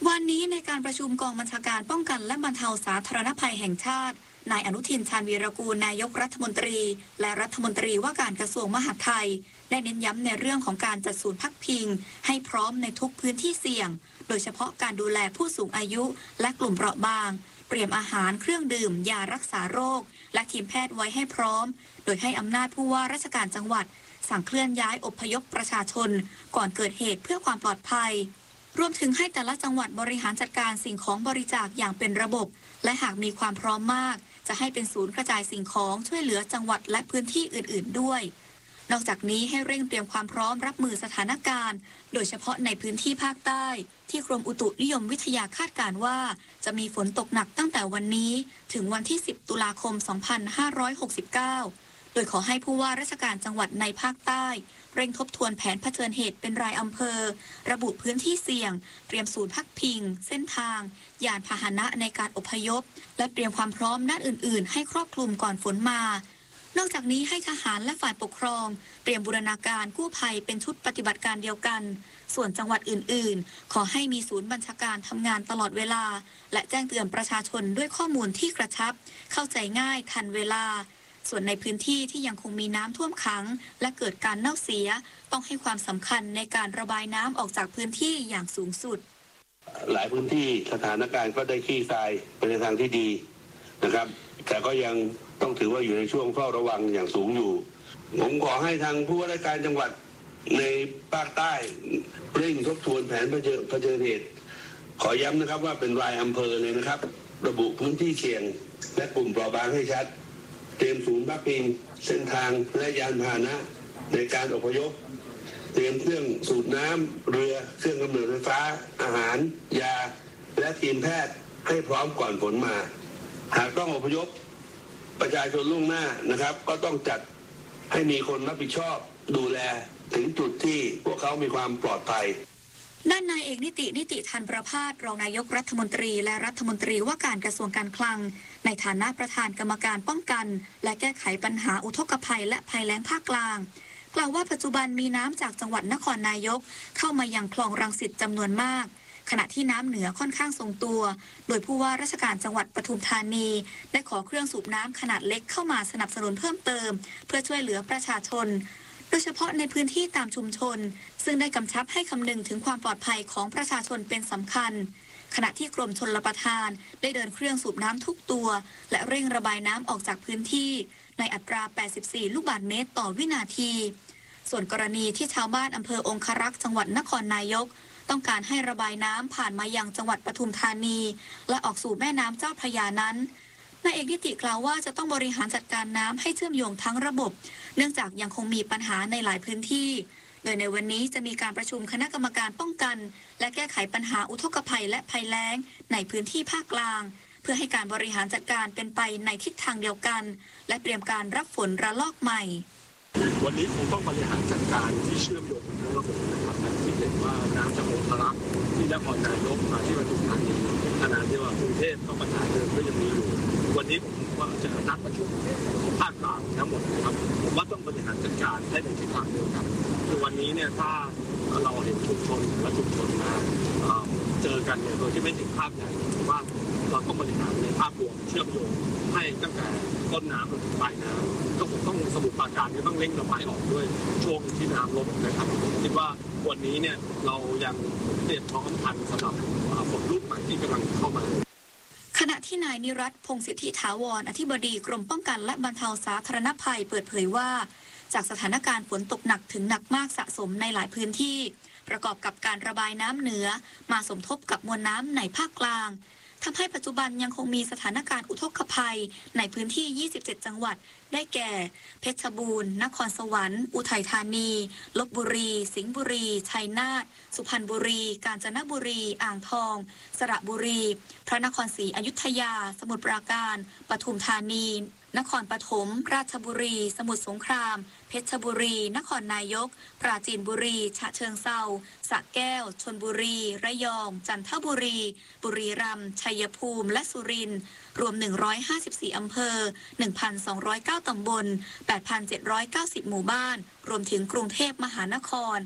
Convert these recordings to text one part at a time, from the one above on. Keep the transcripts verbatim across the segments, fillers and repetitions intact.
วันนี้ในการประชุมกองบัญชาการป้องกันและบรรเทาสาธารณภัยแห่งชาตินายอนุทินชาญวีรกูลนายกรัฐมนตรีและรัฐมนตรีว่าการกระทรวงมหาดไทยได้เน้นย้ำในเรื่องของการจัดศูนย์พักพิงให้พร้อมในทุกพื้นที่เสี่ยงโดยเฉพาะการดูแลผู้สูงอายุและกลุ่มเปราะบางเตรียมอาหารเครื่องดื่มยารักษาโรคและทีมแพทย์ไว้ให้พร้อมโดยให้อำนาจผู้ว่าราชการจังหวัดสั่งเคลื่อนย้ายอพยพประชาชนก่อนเกิดเหตุเพื่อความปลอดภัยรวมถึงให้แต่ละจังหวัดบริหารจัดการสิ่งของบริจาคอย่างเป็นระบบและหากมีความพร้อมมากจะให้เป็นศูนย์กระจายสิ่งของช่วยเหลือจังหวัดและพื้นที่อื่นๆด้วยนอกจากนี้ให้เร่งเตรียมความพร้อมรับมือสถานการณ์โดยเฉพาะในพื้นที่ภาคใต้ที่กรมอุตุนิยมวิทยาคาดการณ์ว่าจะมีฝนตกหนักตั้งแต่วันนี้ถึงวันที่สิบตุลาคมสองพันห้าร้อยหกสิบเก้าโดยขอให้ผู้ว่าราชการจังหวัดในภาคใต้เร่งทบทวนแผนเผชิญเหตุเป็นรายอำเภอระบุพื้นที่เสี่ยงเตรียมศูนย์พักพิงเส้นทางยานพาหนะในการอพยพและเตรียมความพร้อมด้านอื่นๆให้ครอบคลุมก่อนฝนมานอกจากนี้ให้ทหารและฝ่ายปกครองเตรียมบูรณาการกู้ภัยเป็นชุดปฏิบัติการเดียวกันส่วนจังหวัดอื่นๆขอให้มีศูนย์บัญชาการทำงานตลอดเวลาและแจ้งเตือนประชาชนด้วยข้อมูลที่กระชับเข้าใจง่ายทันเวลาส่วนในพื้นที่ที่ยังคงมีน้ำท่วมขังและเกิดการเน่าเสียต้องให้ความสำคัญในการระบายน้ำออกจากพื้นที่อย่างสูงสุดหลายพื้นที่สถานการณ์ก็ได้คลี่คลายไปในทางที่ดีนะครับแต่ก็ยังต้องถือว่าอยู่ในช่วงเฝ้าระวังอย่างสูงอยู่ผมขอให้ทางผู้ว่าราชการจังหวัดในภาคใต้เร่งทบทวนแผนเผชิญเผชิญเหตุขอย้ำนะครับว่าเป็นรายอำเภอเลยนะครับระบุพื้นที่เสี่ยงและกลุ่มเปราะบางให้ชัดเตรียมศูนย์พักพิงเส้นทางและยานพาหนะในการอพยพเตรียมเครื่องสูบน้ำเรือเครื่องกำเนิดไฟฟ้าอาหารยาและทีมแพทย์ให้พร้อมก่อนฝนมาหากต้องอพยพประชาชนล่วงหน้านะครับก็ต้องจัดให้มีคนรับผิดชอบดูแลถึงจุดที่พวกเขามีความปลอดภัยด้านนายเอกนิตินิติธันประภาสรองนายกรัฐมนตรีและรัฐมนตรีว่าการกระทรวงการคลังในฐานะประธานกรรมการป้องกันและแก้ไขปัญหาอุทกภัยและภัยแล้งภาคกลางกล่าวว่าปัจจุบันมีน้ำจากจังหวัดนครนายกเข้ามายังคลองรังสิตจำนวนมากขณะที่น้ำเหนือค่อนข้างทรงตัวโดยผู้ว่าราชการจังหวัดปทุมธานีได้ขอเครื่องสูบน้ำขนาดเล็กเข้ามาสนับสนุนเพิ่มเติมเพื่อช่วยเหลือประชาชนโดยเฉพาะในพื้นที่ตามชุมชนซึ่งได้กำชับให้คำนึงถึงความปลอดภัยของประชาชนเป็นสำคัญขณะที่กรมชลประทานได้เดินเครื่องสูบน้ำทุกตัวและเร่งระบายน้ำออกจากพื้นที่ในอัตราแปดสิบสี่ลูกบาศก์เมตรต่อวินาทีส่วนกรณีที่ชาวบ้านอำเภอองครักษ์จังหวัดนครนายกต้องการให้ระบายน้ำผ่านมายังจังหวัดปทุมธานีและออกสู่แม่น้ำเจ้าพระยานั้นนายเอกนิติกล่าวว่าจะต้องบริหารจัดการน้ำให้เชื่อมโยงทั้งระบบเนื่องจากยังคงมีปัญหาในหลายพื้นที่โดยในวันนี้จะมีการประชุมคณะกรรมการป้องกันและแก้ไขปัญหาอุทกภัยและภัยแล้งในพื้นที่ภาคกลางเพื่อให้การบริหารจัดการเป็นไปในทิศทางเดียวกันและเตรียมการรับฝนระลอกใหม่วันนี้คงต้องบริหารจัดการที่เชื่อมโยงทั้งระบบนะครับที่เห็นว่าน้ำจากองครักษ์ที่นครนายกมาที่ปทุมธานีขณะที่ว่ากรุงเทพก็ปัญหาเดิมก็ยังมีอยู่วันนี้ผมว่าจะนัดประชุมภาคกลางทั้งหมดนะครับผมว่าต้องบริหารจัดการให้ในทิศทางเดียวกันคือวันนี้เนี่ยถ้าเราเห็นชุมชนและชุมชนมาเจอกันเนี่ยโดยที่ไม่ถึงภาพใหญ่ว่าเราต้องบริหารในภาพรวมเชื่อมโยงให้ตั้งแต่ต้นน้ำจนถึงปลายน้ำก็คงต้องสมุทรปราการก็ต้องเร่งระบายออกด้วยช่วงที่น้ำลดนะครับผมคิดว่าวันนี้เนี่ยเรายังเตรียมพร้อมทันสำหรับฝนลูกใหม่ที่กำลังเข้ามาขณะที่นายนิรัตน์พงศิทธิถาวรอธิบดีกรมป้องกันและบรรเทาสาธารณภัยเปิดเผยว่าจากสถานการณ์ฝนตกหนักถึงหนักมากสะสมในหลายพื้นที่ประกอบกับการระบายน้ำเหนือมาสมทบกับมวลน้ำในภาคกลางทำให้ปัจจุบันยังคงมีสถานการณ์อุทกภัยในพื้นที่ ยี่สิบเจ็ด จังหวัดได้แก่ เพชรบูรณ์ นครสวรรค์ อุทัยธานี ลพบุรี สิงห์บุรี ชัยนาท สุพรรณบุรี กาญจนบุรี อ่างทอง สระบุรี พระนครศรีอยุธยา สมุทรปราการ ปทุมธานี นครปฐม ราชบุรี สมุทรสงคราม เพชรบุรี นครนายก ปราจีนบุรี ฉะเชิงเทราสระแก้ว ชลบุรี ระยอง จันทบุรี บุรีรัมย์ ชัยภูมิ และสุรินทร์ รวม หนึ่งร้อยห้าสิบสี่ อำเภอ หนึ่งพันสองร้อยเก้า ตำบล แปดพันเจ็ดร้อยเก้าสิบ หมู่บ้าน รวมถึงกรุงเทพมหานคร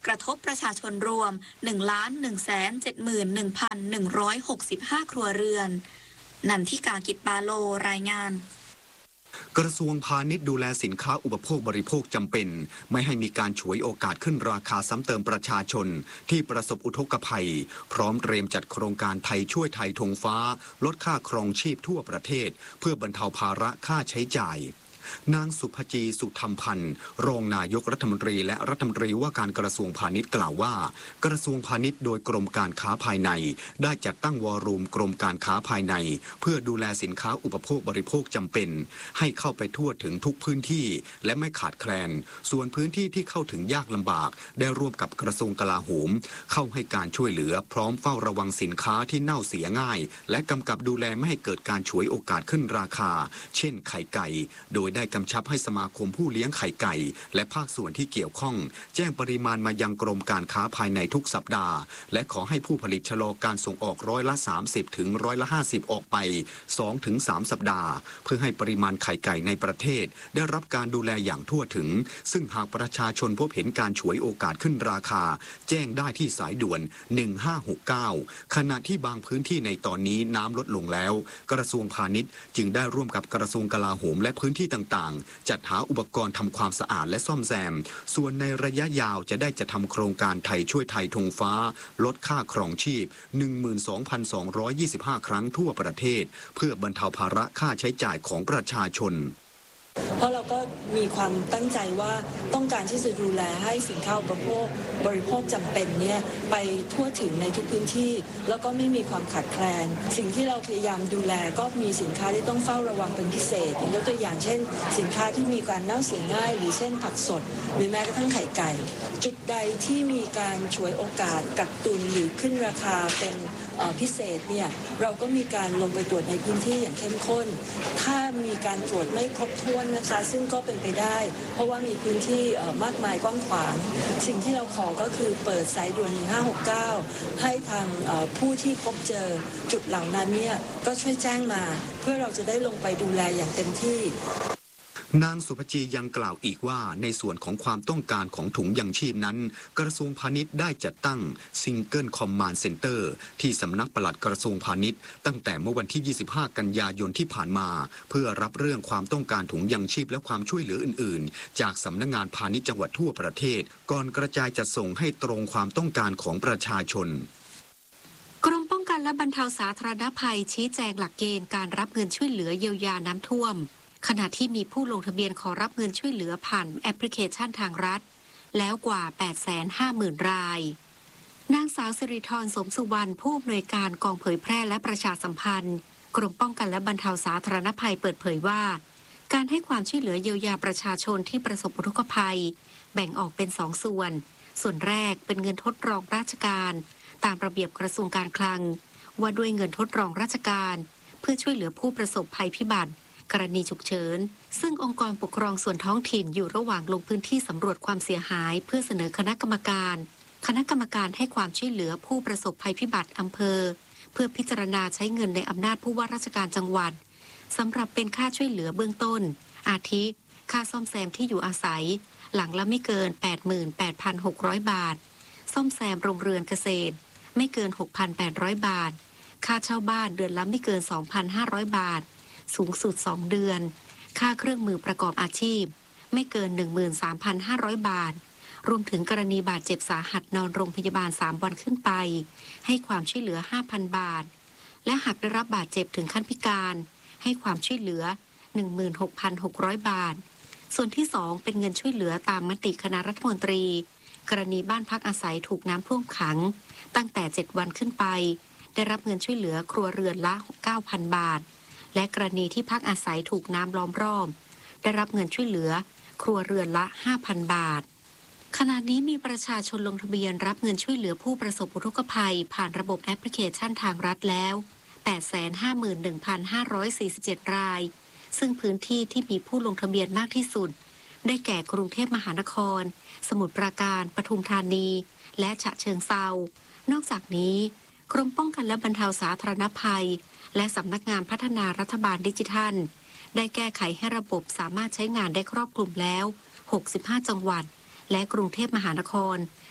กระทบประชาชนรวม หนึ่งล้านหนึ่งแสนเจ็ดหมื่นหนึ่งพันหนึ่งร้อยหกสิบห้า ครัวเรือนนันทิกา กิจปาโลรายงานกระทรวงพาณิชย์ดูแลสินค้าอุปโภคบริโภคจำเป็นไม่ให้มีการฉวยโอกาสขึ้นราคาซ้ำเติมประชาชนที่ประสบอุทกภัยพร้อมเตรียมจัดโครงการไทยช่วยไทยธงฟ้าลดค่าครองชีพทั่วประเทศเพื่อบรรเทาภาระค่าใช้จ่ายนางสุภจีสุธรรมพันธ์รองนายกรัฐมนตรีและรัฐมนตรีว่าการกระทรวงพาณิชย์กล่าวว่ากระทรวงพาณิชย์โดยกรมการค้าภายในได้จัดตั้งวอลลุ่มกรมการค้าภายในเพื่อดูแลสินค้าอุปโภคบริโภคจำเป็นให้เข้าไปทั่วถึงทุกพื้นที่และไม่ขาดแคลนส่วนพื้นที่ที่เข้าถึงยากลำบากได้ร่วมกับกระทรวงกลาโหมเข้าให้การช่วยเหลือพร้อมเฝ้าระวังสินค้าที่เน่าเสียง่ายและกำกับดูแลไม่ให้เกิดการฉวยโอกาสขึ้นราคาเช่นไข่ไก่โดยได้กำชับให้สมาคมผู้เลี้ยงไข่ไก่และภาคส่วนที่เกี่ยวข้องแจ้งปริมาณมายังกรมการค้าภายในทุกสัปดาห์และขอให้ผู้ผลิตชะลอการส่งออกร้อยละสามสิบถึงร้อยละห้าสิบออกไป สองถึงสาม สัปดาห์เพื่อให้ปริมาณไข่ไก่ในประเทศได้รับการดูแลอย่างทั่วถึงซึ่งหากประชาชนพบเห็นการฉวยโอกาสขึ้นราคาแจ้งได้ที่สายด่วนหนึ่งห้าหกเก้าขณะที่บางพื้นที่ในตอนนี้น้ำลดลงแล้วกระทรวงพาณิชย์จึงได้ร่วมกับกระทรวงกลาโหมและพื้นที่ต่างๆจัดหาอุปกรณ์ทำความสะอาดและซ่อมแซมส่วนในระยะยาวจะได้จะทำโครงการไทยช่วยไทยธงฟ้าลดค่าครองชีพ หนึ่งหมื่นสองพันสองร้อยยี่สิบห้า ครั้งทั่วประเทศเพื่อบรรเทาภาระค่าใช้จ่ายของประชาชนเพราะเราก็มีความตั้งใจว่าต้องการที่จะดูแลให้สินค้าอุปโภคบริโภคจำเป็นเนี่ยไปทั่วถึงในทุกพื้นที่แล้วก็ไม่มีความขาดแคลนสิ่งที่เราพยายามดูแลก็มีสินค้าที่ต้องเฝ้าระวังเป็นพิเศษยกตัวอย่างเช่นสินค้าที่มีการเน่าเสียง่ายหรือเช่นผักสดหรือแม้กระทั่งไข่ไก่จุดใดที่มีการฉวยโอกาสกักตุนหรือขึ้นราคาเป็นพิเศษเนี่ยเราก็มีการลงไปตรวจในพื้นที่อย่างเข้มข้นถ้ามีการตรวจไม่ครบถ้วนนะคะซึ่งก็เป็นไปได้เพราะว่ามีพื้นที่มากมายกว้างขวางสิ่งที่เราขอก็คือเปิดสายด่วนหนึ่งห้าหกเก้าให้ทางผู้ที่พบเจอจุดเหล่านั้นเนี่ยก็ช่วยแจ้งมาเพื่อเราจะได้ลงไปดูแลอย่างเต็มที่นางสุภจียังกล่าวอีกว่าในส่วนของความต้องการของถุงยังชีพนั้นกระทรวงพาณิชย์ได้จัดตั้งซิงเกิลคอมมานด์เซ็นเตอร์ที่สำนักปลัดกระทรวงพาณิชย์ตั้งแต่เมื่อวันที่ยี่สิบห้ากันยายนที่ผ่านมาเพื่อรับเรื่องความต้องการถุงยังชีพและความช่วยเหลืออื่นๆจากสำนักงานพาณิชย์จังหวัดทั่วประเทศก่อนกระจายจัดส่งให้ตรงความต้องการของประชาชนกรมป้องกันและบรรเทาสาธารณภัยชี้แจงหลักเกณฑ์การรับเงินช่วยเหลือเยียวยาน้ำท่วมขณะที่มีผู้ลงทะเบียนขอรับเงินช่วยเหลือผ่านแอปพลิเคชันทางรัฐแล้วกว่า แปดแสนห้าหมื่น รายนางสาวสิริธรสมสุวรรณผู้อำนวยการกองเผยแพร่และประชาสัมพันธ์กรมป้องกันและบรรเทาสาธารณภัยเปิดเผยว่าการให้ความช่วยเหลือเยียวยาประชาชนที่ประสบอุทกภัยแบ่งออกเป็นสองส่วนส่วนแรกเป็นเงินทดรองราชการตามระเบียบกระทรวงการคลังว่าด้วยเงินทดรองราชการเพื่อช่วยเหลือผู้ประสบภัยพิบัติกรณีฉุกเฉินซึ่งองค์กรปกครองส่วนท้องถิ่นอยู่ระหว่างลงพื้นที่สำรวจความเสียหายเพื่อเสนอคณะกรรมการคณะกรรมการให้ความช่วยเหลือผู้ประสบภัยพิบัติอำเภอเพื่อพิจารณาใช้เงินในอำนาจผู้ว่าราชการจังหวัดสำหรับเป็นค่าช่วยเหลือเบื้องต้นอาทิค่าซ่อมแซมที่อยู่อาศัยหลังละไม่เกิน แปดหมื่นแปดพันหกร้อย บาทซ่อมแซมโรงเรือนเกษตรไม่เกิน หกพันแปดร้อย บาทค่าเช่าบ้านเดือนละไม่เกิน สองพันห้าร้อย บาทสูงสุดสองเดือนค่าเครื่องมือประกอบอาชีพไม่เกิน หนึ่งหมื่นสามพันห้าร้อย บาทรวมถึงกรณีบาดเจ็บสาหัสนอนโรงพยาบาลสามวันขึ้นไปให้ความช่วยเหลือ ห้าพัน บาทและหากได้รับบาดเจ็บถึงขั้นพิการให้ความช่วยเหลือ หนึ่งหมื่นหกพันหกร้อย บาทส่วนที่สองเป็นเงินช่วยเหลือตามมติคณะรัฐมนตรีกรณีบ้านพักอาศัยถูกน้ำท่วมขังตั้งแต่เจ็ดวันขึ้นไปได้รับเงินช่วยเหลือครัวเรือนละ เก้าพัน บาทและกรณีที่พักอาศัยถูกน้ำล้อมรอบได้รับเงินช่วยเหลือครัวเรือนละ ห้าพัน บาทขณะนี้มีประชาชนลงทะเบียนรับเงินช่วยเหลือผู้ประสบอุทกภัยผ่านระบบแอปพลิเคชันทางรัฐแล้ว แปดแสนห้าหมื่นหนึ่งพันห้าร้อยสี่สิบเจ็ด รายซึ่งพื้นที่ที่มีผู้ลงทะเบียนมากที่สุดได้แก่กรุงเทพมหานครสมุทรปราการปทุมธานีและฉะเชิงเทรานอกจากนี้กรมป้องกันและบรรเทาสาธารณภัยและสำนักงานพัฒนารัฐบาลดิจิทัลได้แก้ไขให้ระบบสามารถใช้งานได้ครอบคลุมแล้วหกสิบห้าจังหวัดและกรุงเทพมหานคร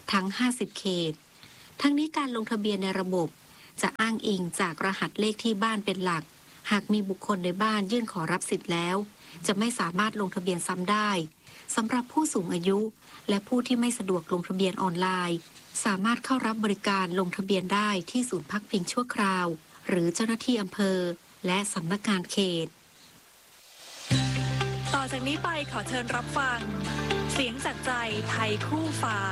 ทั้งห้าสิบเขตทั้งนี้การลงทะเบียนในระบบจะอ้างอิงจากรหัสเลขที่บ้านเป็นหลักหากมีบุคคลในบ้านยื่นขอรับสิทธิ์แล้วจะไม่สามารถลงทะเบียนซ้ำได้สำหรับผู้สูงอายุและผู้ที่ไม่สะดวกลงทะเบียนออนไลน์สามารถเข้ารับบริการลงทะเบียนได้ที่ศูนย์พักพิงชั่วคราวหรือเจ้าหน้าที่อำเภอและสำนักงานเขตต่อจากนี้ไปขอเชิญรับฟังเสียงจากใจไทยคู่ฟ้า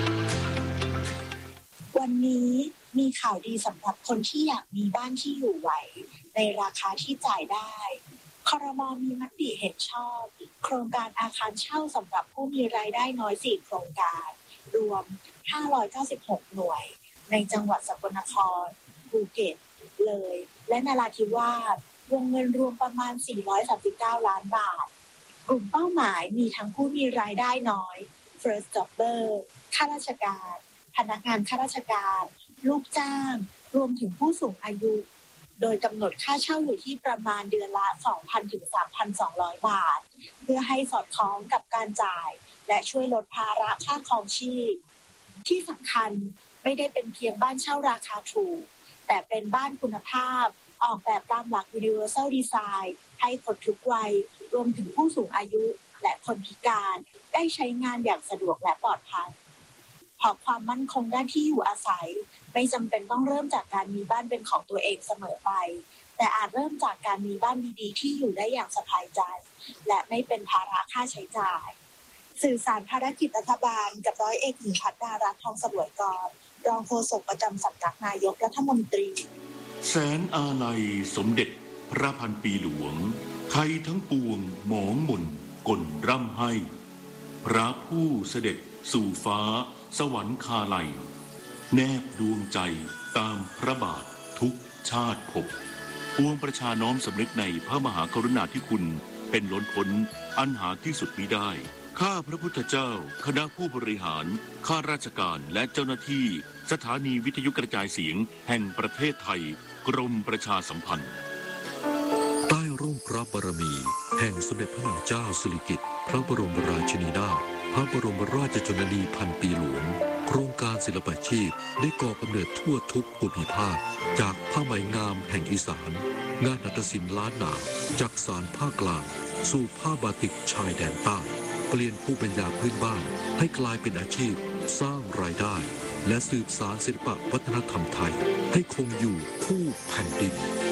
วันนี้มีข่าวดีสำหรับคนที่อยากมีบ้านที่อยู่ไหวในราคาที่จ่ายได้ครม.มีมติเห็นชอบโครงการอาคารเช่าสำหรับผู้มีรายได้น้อยสี่โครงการรวมห้าร้อยเก้าสิบหกหน่วยในจังหวัดสกลนครภูเก็ตเลยและนราธิวาสวงเงินรวมประมาณสี่ร้อยสามสิบเก้าล้านบาทกลุ่มเป้าหมายมีทั้งผู้มีรายได้น้อย first jobber ข้าราชการพนักงานข้าราชการลูกจ้างรวมถึงผู้สูงอายุโดยกำหนดค่าเช่าอยู่ที่ประมาณเดือนละ สองพัน ถึง สามพันสองร้อย บาทเพื่อให้สอดคล้องกับการจ่ายและช่วยลดภาระค่าครองชีพที่สำคัญไม่ได้เป็นเพียงบ้านเช่าราคาถูกแต่เป็นบ้านคุณภาพออกแบบตามหลัก Universal Design ให้คนทุกวัยรวมถึงผู้สูงอายุและคนพิการได้ใช้งานอย่างสะดวกและปลอดภัยขอความมั่นคงด้านที่อยู่อาศัยไม่จำเป็นต้องเริ่มจากการมีบ้านเป็นของตัวเองเสมอไปแต่อาจเริ่มจากการมีบ้านดีๆที่อยู่ได้อย่างสบายใจและไม่เป็นภาระค่าใช้จ่ายสื่อสารภารกิจรัฐบาลกับร้อยเอกหญิงภัทรารัตน์ทองเสวยกรรองโฆษกประจำสำนักนายกรัฐมนตรีแสนอาลัยสมเด็จพระพันปีหลวงไทยทั้งปวงหมองหม่นกลร่ำให้พระผู้เสด็จสู่ฟ้าสวรรคาลัยแนบดวงใจตามพระบาททุกชาติภพปวงประชาน้อมสำนึกในพระมหากรุณาธิคุณเป็นล้นพ้นอันหาที่สุดมิได้ข้าพระพุทธเจ้าคณะผู้บริหารข้าราชการและเจ้าหน้าที่สถานีวิทยุกระจายเสียงแห่งประเทศไทยกรมประชาสัมพันธ์ใต้ร่มพระบารมีแห่งสมเด็จพระนางเจ้าสิริกิติ์พระบรมราชินีนาถพระบรมราชชนนีพันปีหลวงโครงการศิลปาชีพได้ก่อกำเนิดทั่วทุกภูมิภาคจากผ้าไหมงามแห่งอีสานงานหัตถศิลป์ล้านนาจากสารภาคกลางสู่ผ้าบาติกชายแดนใต้เปลี่ยนภูมิปัญญาพื้นบ้านให้กลายเป็นอาชีพสร้างรายได้และสืบสานศิลปวัฒนธรรมไทยให้คงอยู่คู่แผ่นดิน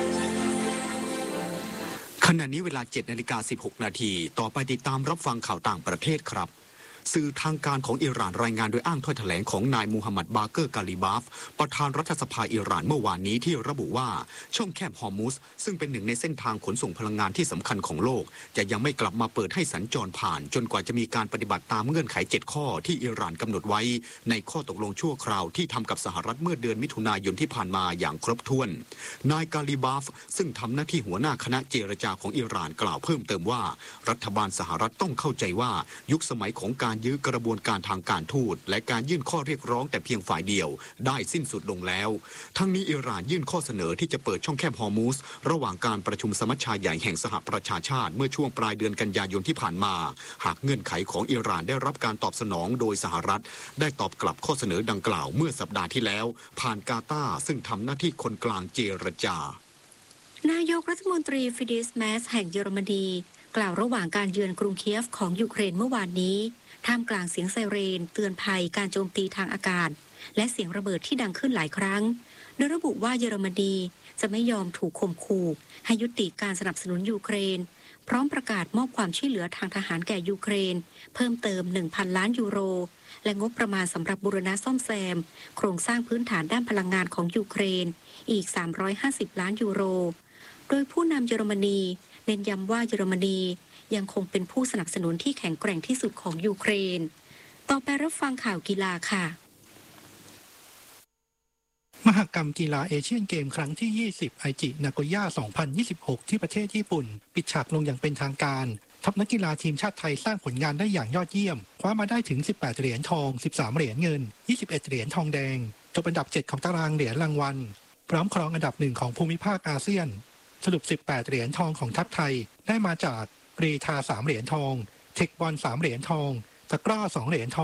ขณะนี้เวลา เจ็ดนาฬิกาสิบหกนาทีต่อไปติดตามรับฟังข่าวต่างประเทศครับสื่อทางการของอิหร่านรายงานโดยอ้างถ้อยแถลงของนายมูฮัมหมัดบาเกอร์กาลิบาฟประธานรัฐสภาอิหร่านเมื่อวานนี้ที่ระบุว่าช่องแคบฮอร์มุสซึ่งเป็นหนึ่งในเส้นทางขนส่งพลังงานที่สำคัญของโลกจะยังไม่กลับมาเปิดให้สัญจรผ่านจนกว่าจะมีการปฏิบัติตามเงื่อนไขเจ็ดข้อที่อิหร่านกำหนดไว้ในข้อตกลงชั่วคราวที่ทำกับสหรัฐเมื่อเดือนมิถุนายนที่ผ่านมาอย่างครบถ้วนนายกาลิบาฟซึ่งทำหน้าที่หัวหน้าคณะเจรจาของอิหร่านกล่าวเพิ่มเติมว่ารัฐบาลสหรัฐต้องเข้าใจว่ายุคสมัยของการยื้อกระบวนการทางการทูตและการยื่นข้อเรียกร้องแต่เพียงฝ่ายเดียวได้สิ้นสุดลงแล้วทั้งนี้อิหร่านยื่นข้อเสนอที่จะเปิดช่องแคบฮอร์มุสระหว่างการประชุมสมัชชาใหญ่แห่งสหประชาชาติเมื่อช่วงปลายเดือนกันยายนที่ผ่านมาหากเงื่อนไขของอิหร่านได้รับการตอบสนองโดยสหรัฐได้ตอบกลับข้อเสนอดังกล่าวเมื่อสัปดาห์ที่แล้วผ่านกาตาร์ซึ่งทำหน้าที่คนกลางเจรจานายกรัฐมนตรีฟิดิสแมสแห่งเยอรมนีกล่าวระหว่างการเยือนกรุงเคียฟของยูเครนเมื่อวานนี้ท่ามกลางเสียงไซเรนเตือนภัยการโจมตีทางอากาศและเสียงระเบิดที่ดังขึ้นหลายครั้งโดยระบุว่าเยอรมนีจะไม่ยอมถูกข่มขู่ให้ยุติการสนับสนุนยูเครนพร้อมประกาศมอบความช่วยเหลือทางทหารแก่ยูเครนเพิ่มเติม หนึ่งพัน ล้านยูโรและงบประมาณสำหรับบูรณะซ่อมแซมโครงสร้างพื้นฐานด้านพลังงานของยูเครนอีกสามร้อยห้าสิบล้านยูโรโดยผู้นำเยอรมนีเน้นย้ำว่าเยอรมนียังคงเป็นผู้สนับสนุนที่แข็งแกร่งที่สุดของยูเครนต่อไปรับฟังข่าวกีฬาค่ะมหกรรมกีฬาเอเชียนเกมครั้งที่ยี่สิบไอจินาโกย่าสองพันยี่สิบหกที่ประเทศญี่ปุ่นปิดฉากลงอย่างเป็นทางการทัพนักกีฬาทีมชาติไทยสร้างผลงานได้อย่างยอดเยี่ยมคว้ามาได้ถึงสิบแปดเหรียญทองสิบสามเหรียญเงินยี่สิบเอ็ดเหรียญทองแดงจบอันดับเจ็ดของตารางเหรียญรางวัลพร้อมครองอันดับหนึ่งของภูมิภาคอาเซียนสรุปสิบแปดเหรียญทองของทัพไทยได้มาจากกรีฑาสามเหรียญทองเทคบอลสามเหรียญทองตะกร้อสองเหรียญทอง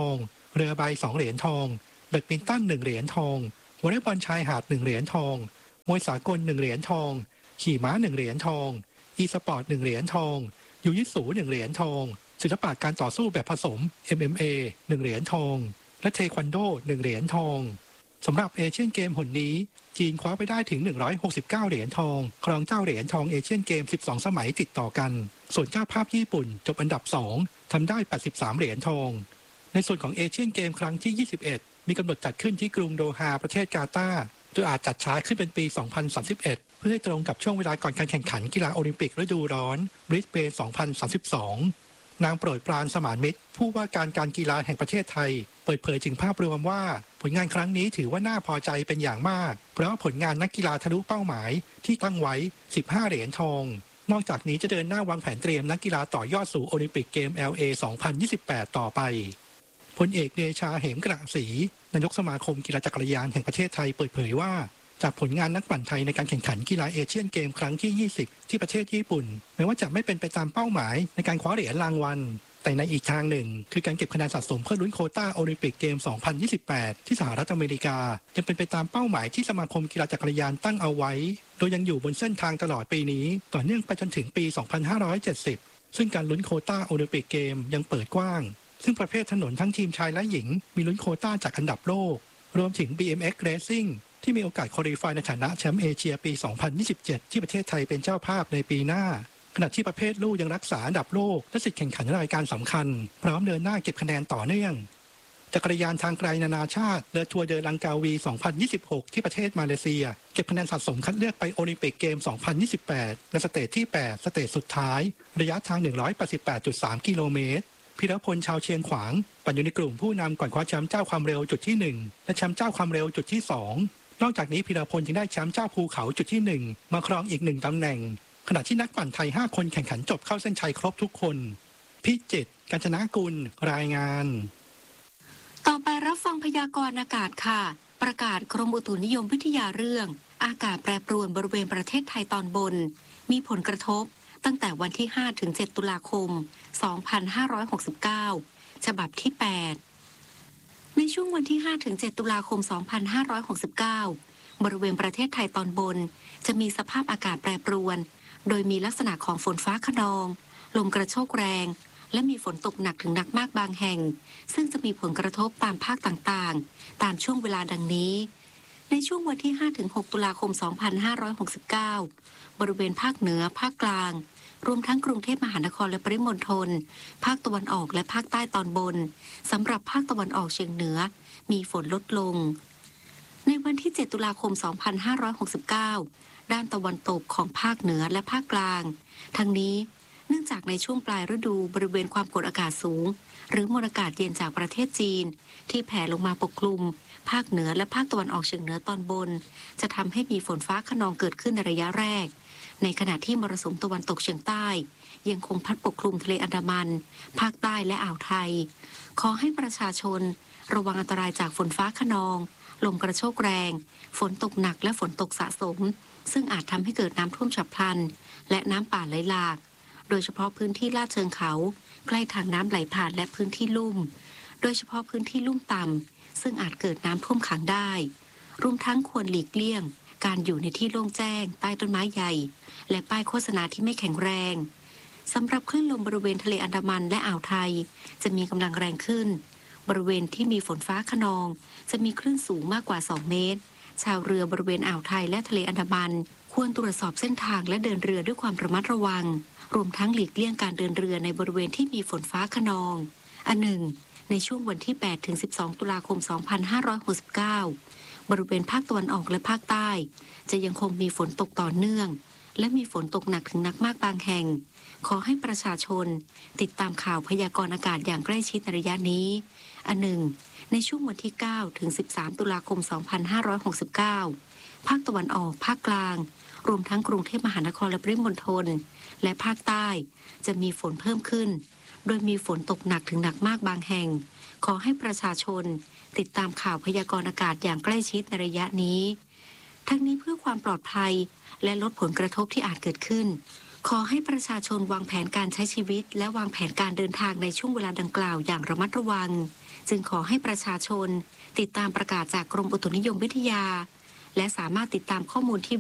เรือใบสองเหรียญทองแบดมินตันหนึ่งเหรียญทองวอลเลย์บอลชายหาดหนึ่งเหรียญทองมวยสากลหนึ่งเหรียญทองขี่ม้าหนึ่งเหรียญทองอีสปอร์ตหนึ่งเหรียญทองยูยิสูหนึ่งเหรียญทองศิลปะการต่อสู้แบบผสม เอ็ม เอ็ม เอ หนึ่งเหรียญทองและเทควันโดหนึ่งเหรียญทองสำหรับเอเชียนเกมหนนี้จีนคว้าไปได้ถึงหนึ่งร้อยหกสิบเก้าเหรียญทองครองเจ้าเหรียญทองเอเชียนเกมสิบสองสมัยติดต่อกันส่วนเจ้าภาพญี่ปุ่นจบอันดับสองทำได้แปดสิบสามเหรียญทองในส่วนของเอเชียนเกมครั้งที่ยี่สิบเอ็ดมีกำหนดจัดขึ้นที่กรุงโดฮาประเทศกาตาร์โดยอาจจัดช้าขึ้นเป็นปี สองพันสามสิบเอ็ด เพื่อให้ตรงกับช่วงเวลาก่อนการแข่งขันกีฬาโอลิมปิกฤดูร้อนบริสเบน สองพันสามสิบสอง นางโปรดปรานสมานมิตรผู้ว่าการการกีฬาแห่งประเทศไทยเปิดเผยถึงภาพรวมว่าผลงานครั้งนี้ถือว่าน่าพอใจเป็นอย่างมากเพราะผลงานนักกีฬาทะลุเป้าหมายที่ตั้งไว้สิบห้าเหรียญทองนอกจากนี้จะเดินหน้าวางแผนเตรียมนักกีฬาต่อยอดสู่โอลิมปิกเกม แอล เอ สองพันยี่สิบแปด ต่อไปพลเอกเดชาเหมกระศรีนายกสมาคมกีฬาจักรยานแห่งประเทศไทยเปิดเผยว่าจากผลงานนักปั่นไทยในการแข่งขันกีฬาเอเชียนเกมครั้งที่ยี่สิบที่ประเทศญี่ปุ่นแม้ว่าจะไม่เป็นไปตามเป้าหมายในการคว้าเหรียญรางวัลแต่ในอีกทางหนึ่งคือการเก็บคะแนนสะสมเพื่อลุ้นโควต้าโอลิมปิกเกม สองพันยี่สิบแปด ที่สหรัฐอเมริกายังเป็นไปตามเป้าหมายที่สมาคมกีฬาจักรยานตั้งเอาไว้โดยยังอยู่บนเส้นทางตลอดปีนี้ต่อเนื่องไปจนถึงปี สองพันห้าร้อยเจ็ดสิบ ซึ่งการลุ้นโควต้าโอลิมปิกเกมยังเปิดกว้างซึ่งประเภทถนนทั้งทีมชายและหญิงมีลุ้นโควต้าจากอันดับโลกรวมถึง บี เอ็ม เอ็กซ์ Racing ที่มีโอกาสควอลิฟายในฐานะแชมป์เอเชียปี สองพันยี่สิบเจ็ด ที่ประเทศไทยเป็นเจ้าภาพในปีหน้าขณะที่ประเภทลู่ยังรักษาอันดับโลกและสิทธิแข่งขันรายการสำคัญพร้อมเดินหน้าเก็บคะแนนต่อเนื่องจักรยานทางไกลนานาชาติเรือทัวร์เดอลังกาวี สองพันยี่สิบหก ที่ประเทศมาเลเซียเก็บคะแนนสะสมคัดเลือกไปโอลิมปิกเกม สองพันยี่สิบแปด ในสเตจที่ แปด สเตจสุดท้ายระยะทาง หนึ่งร้อยแปดสิบแปดจุดสาม กิโลเมตรพิรพลชาวเชียงขวางปั่นอยู่ในกลุ่มผู้นำก่อนคว้าแชมป์เจ้าความเร็วจุดที่หนึ่งและแชมป์เจ้าความเร็วจุดที่สองนอกจากนี้พิรพลยังได้แชมป์เจ้าภูเขาจุดที่หนึ่งมาครองอีกหนึ่งตำแหน่งขณะที่นักปั่นไทยห้าคนแข่งขันจบเข้าเส้นชัยครบทุกคนพิจิตร กาญจนกุลรายงานต่อไปรับฟังพยากรณ์อากาศค่ะประกาศกรมอุตุนิยมวิทยาเรื่องอากาศแปรปรวนบริเวณประเทศไทยตอนบนมีผลกระทบตั้งแต่วันที่ห้าถึงเจ็ดตุลาคมสองพันห้าร้อยหกสิบเก้าฉบับที่แปดในช่วงวันที่ห้าถึงเจ็ดตุลาคมสองพันห้าร้อยหกสิบเก้าบริเวณประเทศไทยตอนบนจะมีสภาพอากาศแปรปรวนโดยมีลักษณะของฝนฟ้าคะนองลมกระโชกแรงและมีฝนตกหนักถึงหนักมากบางแห่งซึ่งจะมีผลกระทบตามภาคต่างๆตามช่วงเวลาดังนี้ในช่วงวันที่ห้าถึงหกตุลาคมสองพันห้าร้อยหกสิบเก้าบริเวณภาคเหนือภาคกลางรวมทั้งกรุงเทพมหานครและปริมณฑลภาคตะวันออกและภาคใต้ตอนบนสำหรับภาคตะวันออกเฉียงเหนือมีฝนลดลงในวันที่เจ็ดตุลาคมสองพันห้าร้อยหกสิบเก้าด้านตะวันตกของภาคเหนือและภาคกลางทั้งนี้เนื่องจากในช่วงปลายฤดูบริเวณความกดอากาศสูงหรือมวลอากาศเย็นจากประเทศจีนที่แผ่ลงมาปกคลุมภาคเหนือและภาคตะวันออกเฉียงเหนือตอนบนจะทำให้มีฝนฟ้าคะนองเกิดขึ้นในระยะแรกในขณะที่มรสุมตะวันตกเฉียงใต้ยังคงพัดปกคลุมทะเลอันดามันภาคใต้และอ่าวไทยขอให้ประชาชนระวังอันตรายจากฝนฟ้าคะนองลมกระโชกแรงฝนตกหนักและฝนตกสะสมซึ่งอาจทำให้เกิดน้ำท่วมฉับพลันและน้ำป่าไหลหลากโดยเฉพาะพื้นที่ลาดเชิงเขาใกล้ทางน้ำไหลผ่านและพื้นที่ลุ่มโดยเฉพาะพื้นที่ลุ่มต่ำซึ่งอาจเกิดน้ำท่วมขังได้รวมทั้งควรหลีกเลี่ยงการอยู่ในที่โล่งแจ้งใต้ต้นไม้ใหญ่และป้ายโฆษณาที่ไม่แข็งแรงสำหรับคลื่นลมบริเวณทะเลอันดามันและอ่าวไทยจะมีกำลังแรงขึ้นบริเวณที่มีฝนฟ้าคะนองจะมีคลื่นสูงมากกว่าสองเมตรชาวเรือบริเวณอ่าวไทยและทะเลอันดามันควรตรวจสอบเส้นทางและเดินเรือด้วยความระมัดระวังรวมทั้งหลีกเลี่ยงการเดินเรือในบริเวณที่มีฝนฟ้าคะนองอันหนึ่งในช่วงวันที่แปดถึงสิบสองตุลาคมสองพันห้าร้อยหกสิบเก้าบริเวณภาคตะวันออกและภาคใต้จะยังคงมีฝนตกต่อเนื่องและมีฝนตกหนักถึงหนักมากบางแห่งขอให้ประชาชนติดตามข่าวพยากรณ์อากาศอย่างใกล้ชิดในระยะนี้อันหนึ่งในช่วงวันที่เก้าถึงสิบสามตุลาคมสองพันห้าร้อยหกสิบเก้าภาคตะวันออกภาคกลางรวมทั้งกรุงเทพมหานครและปริมณฑลและภาคใต้จะมีฝนเพิ่มขึ้นโดยมีฝนตกหนักถึงหนักมากบางแห่งขอให้ประชาชนติดตามข่าวพยากรณ์อากาศอย่างใกล้ชิดในระยะนี้ทั้งนี้เพื่อความปลอดภัยและลดผลกระทบที่อาจเกิดขึ้นขอให้ประชาชนวางแผนการใช้ชีวิตและวางแผนการเดินทางในช่วงเวลาดังกล่าวอย่างระมัดระวังจึงขอให้ประชาชนติดตามประกาศจากกรมอุตุนิยมวิทยาและสามารถติดตามข้อมูลที่